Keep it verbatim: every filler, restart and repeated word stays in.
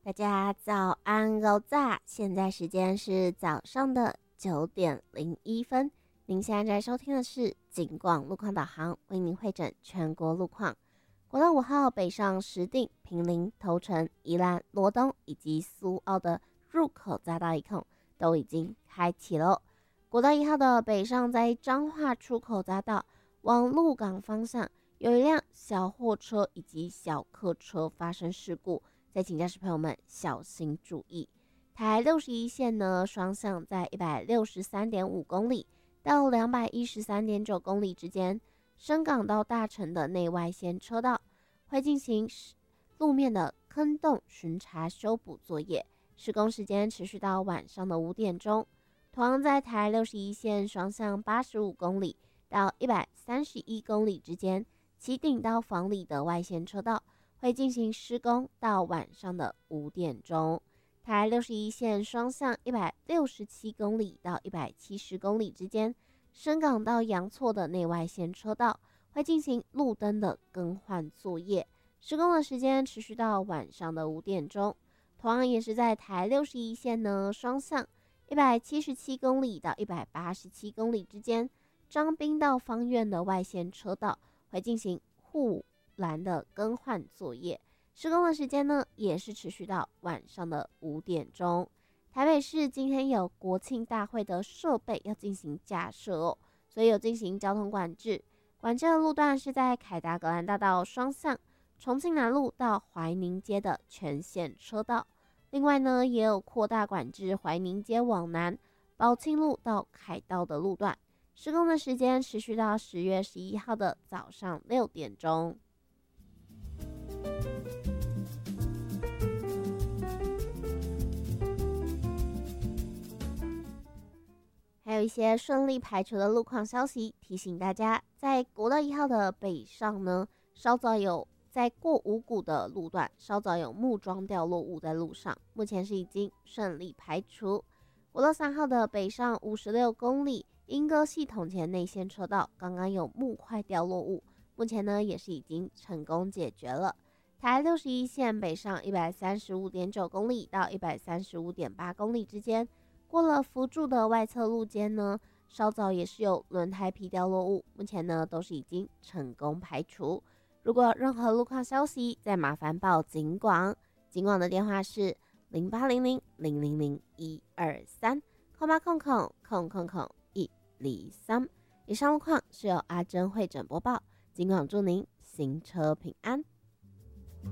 大家早安，肉炸！现在时间是早上的九点零一分。您现在在收听的是警广路况导航，为您会诊全国路况。国道五号北上石碇、坪林、头城、宜兰、罗东以及苏澳的入口匝道一控都已经开启了。国道一号的北上在彰化出口匝道往鹿港方向，有一辆小货车以及小客车发生事故。再请驾驶朋友们小心注意。台六十一线呢，双向在一百六十三点五公里到两百一十三点九公里之间，深港到大城的内外线车道会进行路面的坑洞巡查修补作业，施工时间持续到晚上的五点钟。同样在台六十一线双向八十五公里到一百三十一公里之间，旗顶到房里的外线车道会进行施工到晚上的五点钟。台六十一线双向一百六十七公里到一百七十公里之间，深港到阳错的内外线车道会进行路灯的更换作业，施工的时间持续到晚上的五点钟。同样也是在台六十一线呢，双向一百七十七公里到一百八十七公里之间，彰滨到芳苑的外线车道会进行护栏的更换作业，施工的时间呢也是持续到晚上的五点钟。台北市今天有国庆大会的设备要进行架设哦，所以有进行交通管制。管制的路段是在凯达格兰大道双向重庆南路到怀宁街的全线车道。另外呢，也有扩大管制怀宁街往南宝庆路到凯道的路段，施工的时间持续到十月十一号的早上六点钟。还有一些顺利排除的路况消息，提醒大家，在国道一号的北上呢，稍早有在过五股的路段，稍早有木桩掉落物在路上，目前是已经顺利排除。国道三号的北上五十六公里，莺歌系统前内线车道刚刚有木块掉落物，目前呢也是已经成功解决了。台六十一线北上一百三十五点九公里到一百三十五点八公里之间。过了辅助的外侧路肩呢，稍早也是有轮胎皮掉落物，目前呢都是已经成功排除。如果有任何路况消息，再麻烦报警广，警广的电话是零八零零零零零一二三空八空空空空空一零三。以上路况是由阿珍会诊播报，警广祝您行车平安。